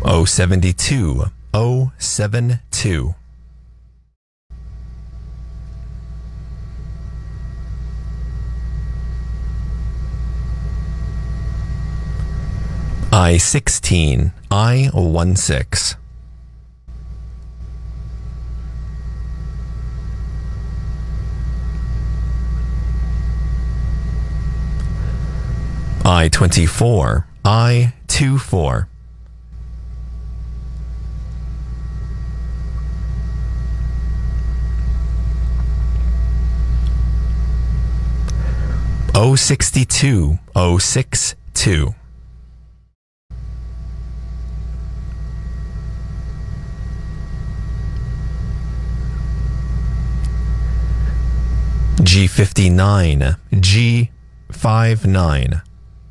072 072. I-16 I-16. I-24 I-24. O62 062. G59 G59.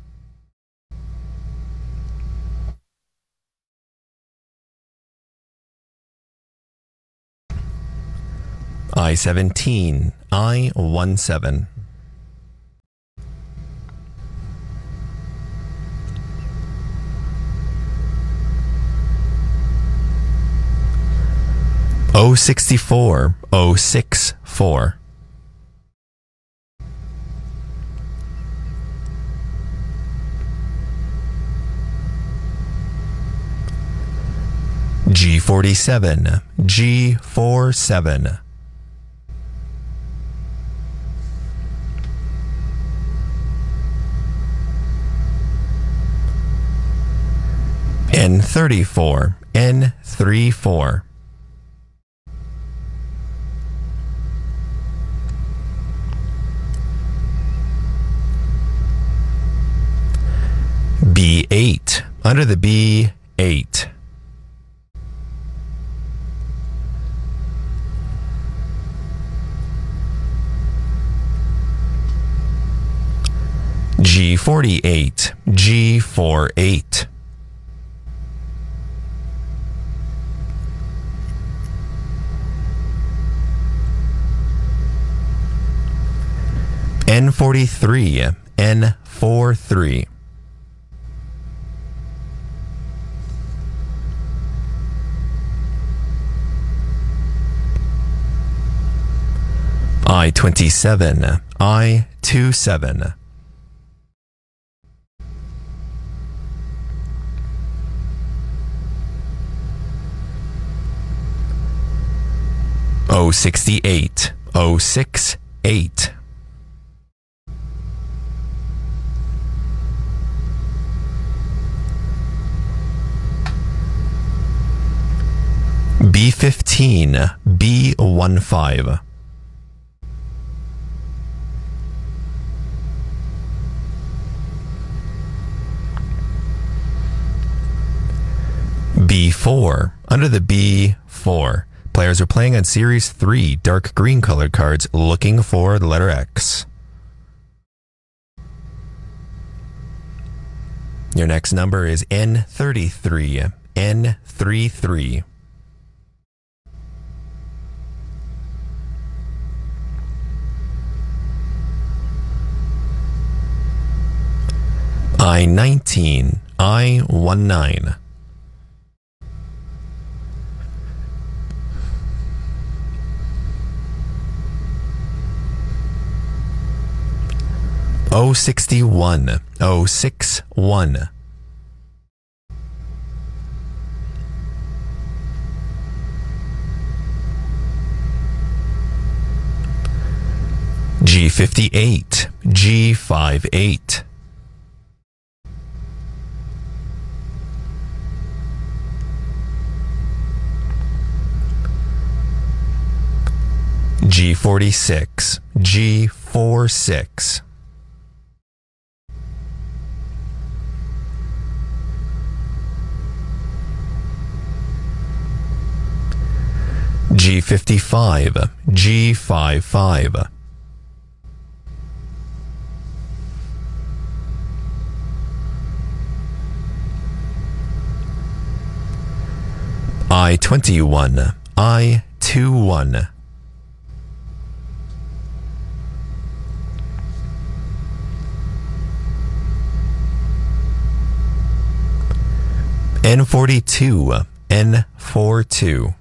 I-17 I-17. O64 064. G47 G47. N34 N34. B8 under the B8. G48 G48. N43 N43. I-27 I-27. O68 068. B15 B15. B4 under the B4. Players are playing on Series 3 dark green colored cards looking for the letter X. Your next number is N33 N33. I-19 I-19. O61 061. G58 G58. G46 G46. G55 G55. I-21 I-21. N42, N42.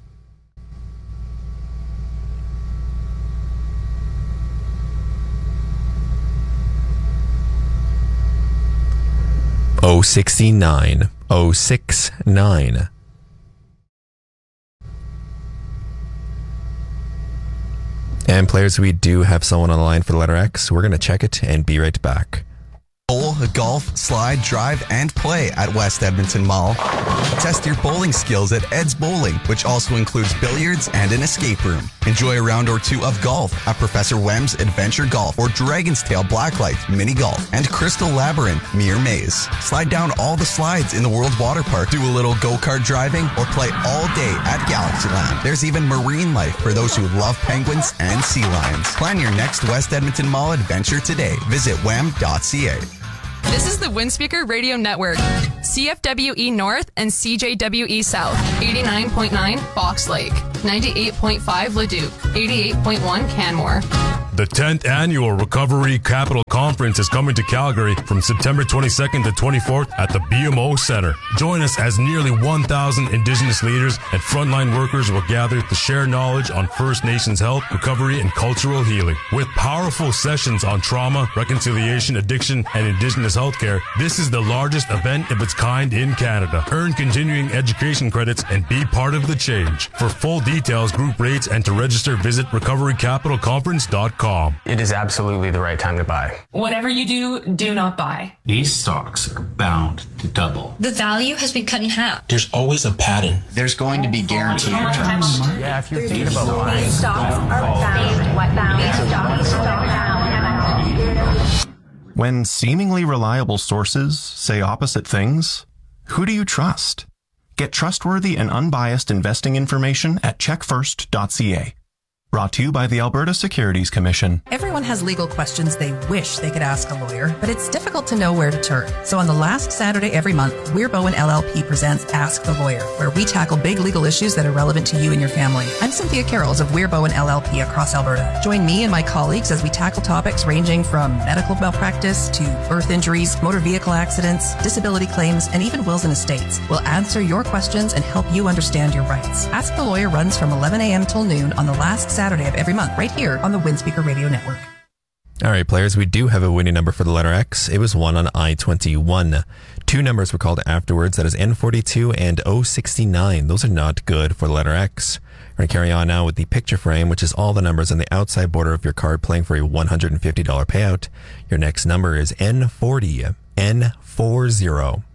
O69, O69. And players, we do have someone on the line for the letter X. We're going to check it and be right back. Bowl, golf, slide, drive, and play at West Edmonton Mall. Test your bowling skills at Ed's Bowling, which also includes billiards and an escape room. Enjoy a round or two of golf at Professor Wem's Adventure Golf or Dragon's Tail Blacklight Mini Golf and Crystal Labyrinth Mere Maze. Slide down all the slides in the World Water Park, do a little go-kart driving, or play all day at Galaxyland. There's even marine life for those who love penguins and sea lions. Plan your next West Edmonton Mall adventure today. Visit wem.ca. This is the Windspeaker Radio Network. CFWE North and CJWE South. 89.9 Fox Lake. 98.5 Leduc. 88.1 Canmore. The 10th Annual Recovery Capital Conference is coming to Calgary from September 22nd to 24th at the BMO Center. Join us as nearly 1,000 Indigenous leaders and frontline workers will gather to share knowledge on First Nations health, recovery, and cultural healing. With powerful sessions on trauma, reconciliation, addiction, and Indigenous healthcare, this is the largest event of its kind in Canada. Earn continuing education credits and be part of the change. For full details, group rates, and to register, visit recoverycapitalconference.com. It is absolutely the right time to buy. Whatever you do, do not buy. These stocks are bound to double. The value has been cut in half. There's always a pattern. There's going to be guaranteed returns. Yeah, if you're thinking about buying, These stocks are bound. These stocks are bound. When seemingly reliable sources say opposite things, who do you trust? Get trustworthy and unbiased investing information at checkfirst.ca. Brought to you by the Alberta Securities Commission. Everyone has legal questions they wish they could ask a lawyer, but it's difficult to know where to turn. So on the last Saturday every month, Weir Bowen LLP presents Ask the Lawyer, where we tackle big legal issues that are relevant to you and your family. I'm Cynthia Carrolls of Weir Bowen LLP across Alberta. Join me and my colleagues as we tackle topics ranging from medical malpractice to birth injuries, motor vehicle accidents, disability claims, and even wills and estates. We'll answer your questions and help you understand your rights. Ask the Lawyer runs from 11 a.m. till noon on the last Saturday of every month, right here on the Windspeaker Radio Network. All right, players, we do have a winning number for the letter X. It was one on I-21. Two numbers were called afterwards. That is N42 and O69. Those are not good for the letter X. We're going to carry on now with the picture frame, which is all the numbers on the outside border of your card playing for a $150 payout. Your next number is N40. N40.